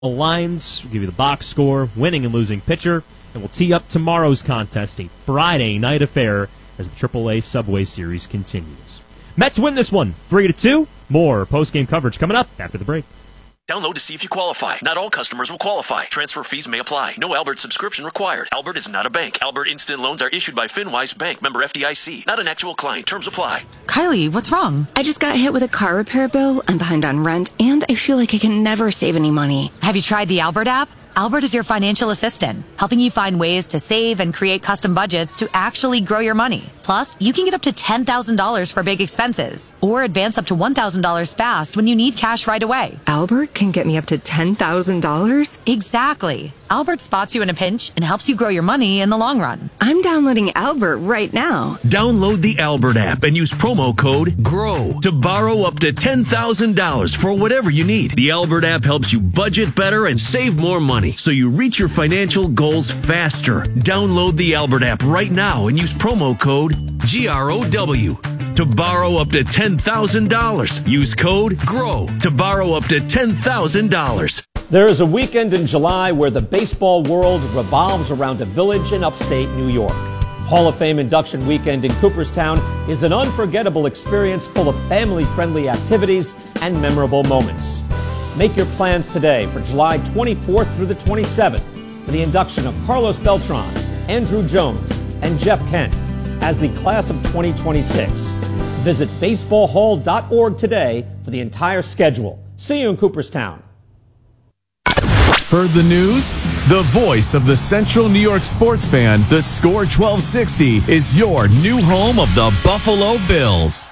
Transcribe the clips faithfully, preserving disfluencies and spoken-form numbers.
lines, we'll give you the box score, winning and losing pitcher, and we'll tee up tomorrow's contest, a Friday night affair, as the triple A Subway Series continues. Mets win this one, three to two. More post-game coverage coming up after the break. Download to see if you qualify. Not all customers will qualify. Transfer fees may apply. No Albert subscription required. Albert is not a bank. Albert Instant Loans are issued by FinWise Bank, member F D I C. Not an actual client. Terms apply. Kylie, what's wrong? I just got hit with a car repair bill. I'm behind on rent, and I feel like I can never save any money. Have you tried the Albert app? Albert is your financial assistant, helping you find ways to save and create custom budgets to actually grow your money. Plus, you can get up to ten thousand dollars for big expenses, or advance up to one thousand dollars fast when you need cash right away. Albert can get me up to ten thousand dollars? Exactly. Albert spots you in a pinch and helps you grow your money in the long run. I'm downloading Albert right now. Download the Albert app and use promo code GROW to borrow up to ten thousand dollars for whatever you need. The Albert app helps you budget better and save more money, so you reach your financial goals faster. Download the Albert app right now and use promo code G R O W to borrow up to ten thousand dollars. Use code GROW to borrow up to ten thousand dollars. There is a weekend in July where the baseball world revolves around a village in upstate New York. Hall of Fame induction weekend in Cooperstown is an unforgettable experience full of family-friendly activities and memorable moments. Make your plans today for July twenty-fourth through the twenty-seventh for the induction of Carlos Beltran, Andruw Jones, and Jeff Kent as the class of twenty twenty-six. Visit baseball hall dot org today for the entire schedule. See you in Cooperstown. Heard the news? The voice of the Central New York sports fan, the Score twelve sixty, is your new home of the Buffalo Bills.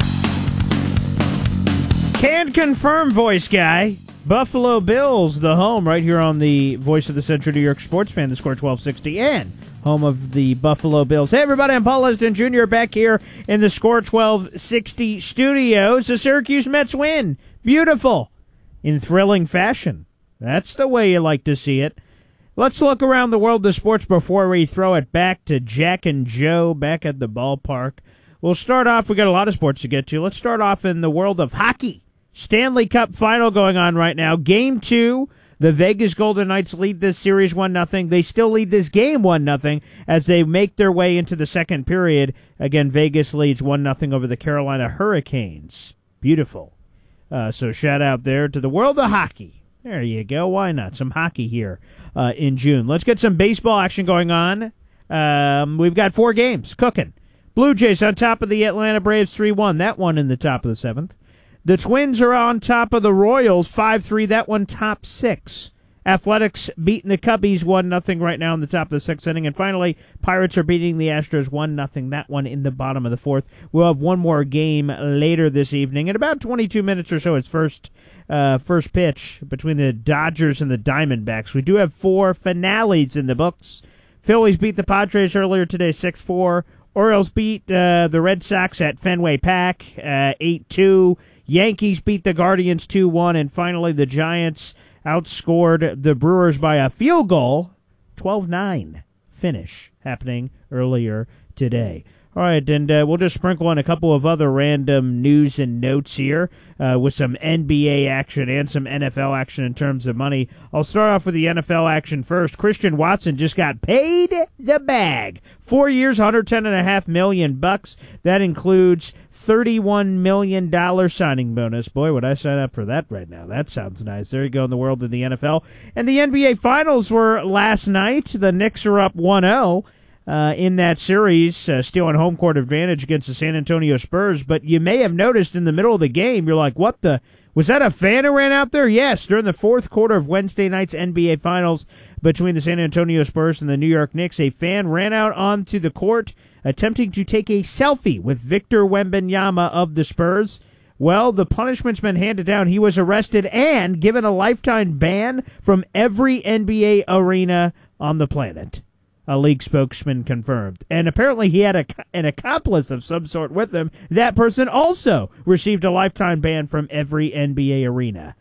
Can confirm, voice guy. Buffalo Bills, the home right here on the voice of the Central New York sports fan, the Score twelve sixty, and home of the Buffalo Bills. Hey, everybody, I'm Paul Lesden Junior back here in the Score twelve sixty studios. The Syracuse Mets win. Beautiful. In thrilling fashion. That's the way you like to see it. Let's look around the world of sports before we throw it back to Jack and Joe back at the ballpark. We'll start off, we got a lot of sports to get to. Let's start off in the world of hockey. Stanley Cup final going on right now. Game two, the Vegas Golden Knights lead this series one nothing. They still lead this game one nothing as they make their way into the second period. Again, Vegas leads one nothing over the Carolina Hurricanes. Beautiful. Uh, so shout out there to the world of hockey. There you go. Why not? Some hockey here uh, in June. Let's get some baseball action going on. Um, we've got four games cooking. Blue Jays on top of the Atlanta Braves three one. That one in the top of the seventh. The Twins are on top of the Royals five three. That one top six. Athletics beating the Cubbies one nothing right now in the top of the sixth inning. And finally, Pirates are beating the Astros one nothing. That one in the bottom of the fourth. We'll have one more game later this evening. In about twenty-two minutes or so, it's first uh, first pitch between the Dodgers and the Diamondbacks. We do have four finales in the books. Phillies beat the Padres earlier today six four. Orioles beat uh, the Red Sox at Fenway Park uh, eight two. Yankees beat the Guardians two one. And finally, the Giants outscored the Brewers by a field goal, twelve nine finish happening earlier today. All right, and uh, we'll just sprinkle in a couple of other random news and notes here uh, with some N B A action and some N F L action in terms of money. I'll start off with the N F L action first. Christian Watson just got paid the bag. Four years, one hundred ten and a half million bucks. That includes thirty-one million dollars signing bonus. Boy, would I sign up for that right now. That sounds nice. There you go in the world of the N F L. And the N B A Finals were last night. The Knicks are up one oh. Uh, in that series, uh, stealing home court advantage against the San Antonio Spurs. But you may have noticed in the middle of the game, you're like, what the? Was that a fan who ran out there? Yes, during the fourth quarter of Wednesday night's N B A Finals between the San Antonio Spurs and the New York Knicks, a fan ran out onto the court attempting to take a selfie with Victor Wembanyama of the Spurs. Well, the punishment's been handed down. He was arrested and given a lifetime ban from every N B A arena on the planet. A league spokesman confirmed. And apparently he had a, an accomplice of some sort with him. That person also received a lifetime ban from every N B A arena.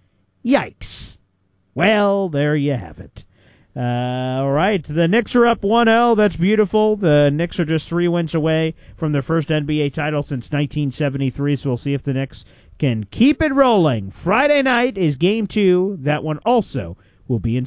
Yikes. Well, there you have it. Uh, all right, the Knicks are up one oh. That's beautiful. The Knicks are just three wins away from their first N B A title since nineteen seventy-three, so we'll see if the Knicks can keep it rolling. Friday night is game two. That one also will be in